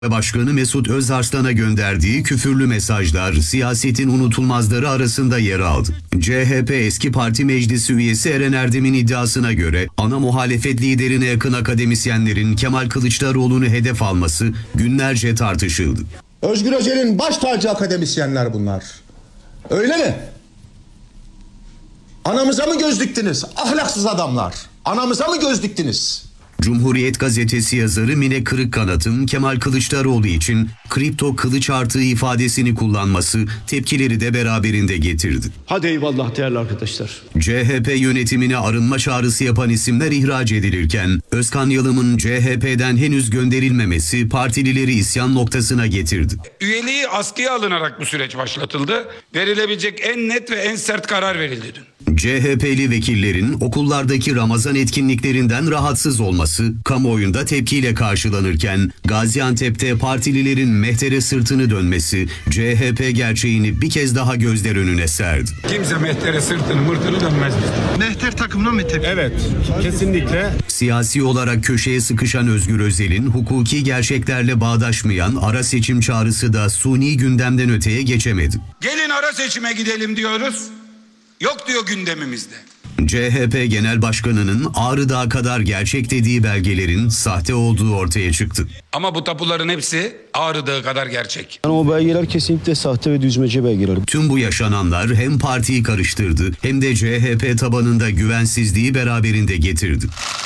Başkanı Mesut Özarslan'a gönderdiği küfürlü mesajlar siyasetin unutulmazları arasında yer aldı. CHP eski parti meclisi üyesi Eren Erdem'in iddiasına göre ana muhalefet liderine yakın akademisyenlerin Kemal Kılıçdaroğlu'nu hedef alması günlerce tartışıldı. Özgür Özel'in baş tacı akademisyenler bunlar. Öyle mi? Anamıza mı göz diktiniz? Ahlaksız adamlar. Anamıza mı göz diktiniz? Cumhuriyet gazetesi yazarı Mine Kırıkkanat'ın Kemal Kılıçdaroğlu için kripto kılıç artığı ifadesini kullanması tepkileri de beraberinde getirdi. Hadi eyvallah değerli arkadaşlar. CHP yönetimine arınma çağrısı yapan isimler ihraç edilirken Özkan Yalım'ın CHP'den henüz gönderilmemesi partilileri isyan noktasına getirdi. Üyeliği askıya alınarak bu süreç başlatıldı. Verilebilecek en net ve en sert karar verildi dün. CHP'li vekillerin okullardaki Ramazan etkinliklerinden rahatsız olması kamuoyunda tepkiyle karşılanırken Gaziantep'te partililerin mehtere sırtını dönmesi CHP gerçeğini bir kez daha gözler önüne serdi. Kimse mehtere sırtını mırtını dönmez. Mehter takımına mı tepki? Evet, kesinlikle. Siyasi olarak köşeye sıkışan Özgür Özel'in hukuki gerçeklerle bağdaşmayan ara seçim çağrısı da suni gündemden öteye geçemedi. Gelin ara seçime gidelim diyoruz. Yok diyor gündemimizde. CHP Genel Başkanı'nın Ağrı Dağı kadar gerçek dediği belgelerin sahte olduğu ortaya çıktı. Ama bu tapuların hepsi Ağrı Dağı kadar gerçek. Yani o belgeler kesinlikle sahte ve düzmece belgeler. Tüm bu yaşananlar hem partiyi karıştırdı hem de CHP tabanında güvensizliği beraberinde getirdi.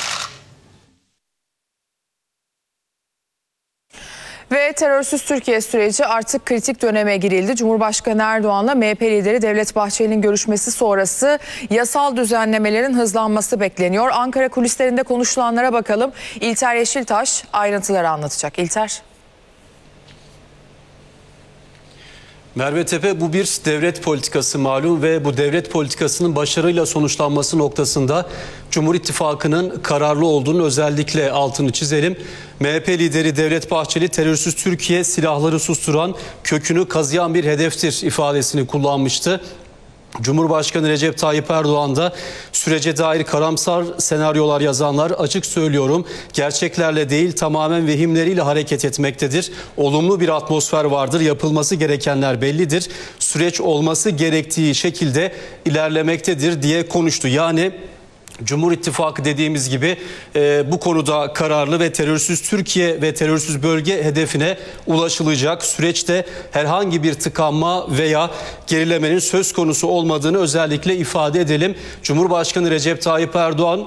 Ve terörsüz Türkiye süreci artık kritik döneme girildi. Cumhurbaşkanı Erdoğan'la MHP lideri Devlet Bahçeli'nin görüşmesi sonrası yasal düzenlemelerin hızlanması bekleniyor. Ankara kulislerinde konuşulanlara bakalım. İlter Yeşiltaş ayrıntıları anlatacak. İlter. Merve Tepe, bu bir devlet politikası malum ve bu devlet politikasının başarıyla sonuçlanması noktasında Cumhur İttifakı'nın kararlı olduğunu özellikle altını çizelim. MHP lideri Devlet Bahçeli terörsüz Türkiye silahları susturan, kökünü kazıyan bir hedeftir ifadesini kullanmıştı. Cumhurbaşkanı Recep Tayyip Erdoğan da sürece dair karamsar senaryolar yazanlar açık söylüyorum gerçeklerle değil tamamen vehimleriyle hareket etmektedir. Olumlu bir atmosfer vardır, yapılması gerekenler bellidir. Süreç olması gerektiği şekilde ilerlemektedir diye konuştu. Yani Cumhur İttifakı dediğimiz gibi bu konuda kararlı ve terörsüz Türkiye ve terörsüz bölge hedefine ulaşılacak. Süreçte herhangi bir tıkanma veya gerilemenin söz konusu olmadığını özellikle ifade edelim. Cumhurbaşkanı Recep Tayyip Erdoğan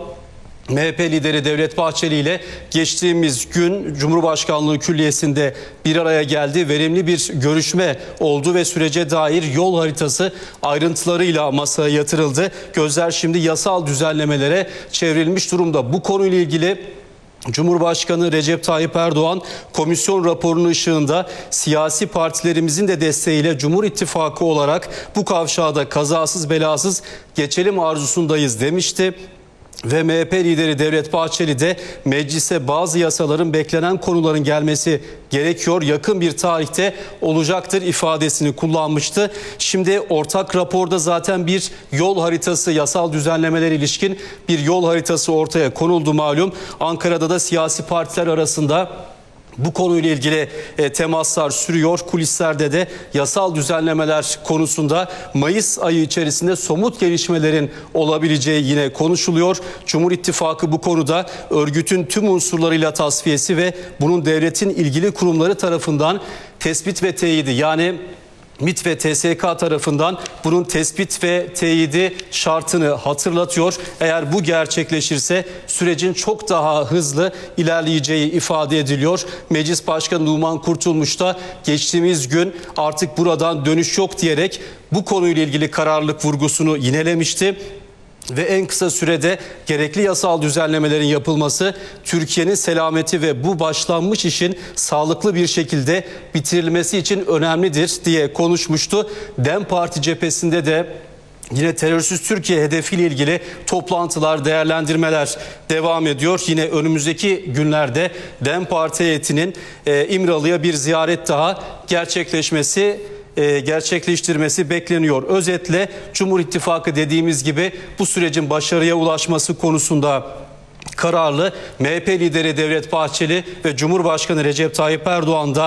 MHP lideri Devlet Bahçeli ile geçtiğimiz gün Cumhurbaşkanlığı Külliyesi'nde bir araya geldi. Verimli bir görüşme oldu ve sürece dair yol haritası ayrıntılarıyla masaya yatırıldı. Gözler şimdi yasal düzenlemelere çevrilmiş durumda. Bu konuyla ilgili Cumhurbaşkanı Recep Tayyip Erdoğan komisyon raporunun ışığında siyasi partilerimizin de desteğiyle Cumhur İttifakı olarak bu kavşağda kazasız belasız geçelim arzusundayız demişti. Ve MHP lideri Devlet Bahçeli de meclise bazı yasaların beklenen konuların gelmesi gerekiyor, yakın bir tarihte olacaktır ifadesini kullanmıştı. Şimdi ortak raporda zaten bir yol haritası, yasal düzenlemelere ilişkin bir yol haritası ortaya konuldu malum. Ankara'da da siyasi partiler arasında bu konuyla ilgili temaslar sürüyor. Kulislerde de yasal düzenlemeler konusunda Mayıs ayı içerisinde somut gelişmelerin olabileceği yine konuşuluyor. Cumhur İttifakı bu konuda örgütün tüm unsurlarıyla tasfiyesi ve bunun devletin ilgili kurumları tarafından tespit ve teyidi, yani MİT ve TSK tarafından bunun tespit ve teyidi şartını hatırlatıyor. Eğer bu gerçekleşirse sürecin çok daha hızlı ilerleyeceği ifade ediliyor. Meclis Başkanı Numan Kurtulmuş da geçtiğimiz gün artık buradan dönüş yok diyerek bu konuyla ilgili kararlılık vurgusunu yinelemişti. Ve en kısa sürede gerekli yasal düzenlemelerin yapılması Türkiye'nin selameti ve bu başlanmış işin sağlıklı bir şekilde bitirilmesi için önemlidir diye konuşmuştu. DEM Parti cephesinde de yine terörsüz Türkiye hedefiyle ilgili toplantılar, değerlendirmeler devam ediyor. Yine önümüzdeki günlerde DEM Parti heyetinin İmralı'ya bir ziyaret daha gerçekleştirmesi bekleniyor. Özetle Cumhur İttifakı dediğimiz gibi bu sürecin başarıya ulaşması konusunda kararlı. MHP lideri Devlet Bahçeli ve Cumhurbaşkanı Recep Tayyip Erdoğan da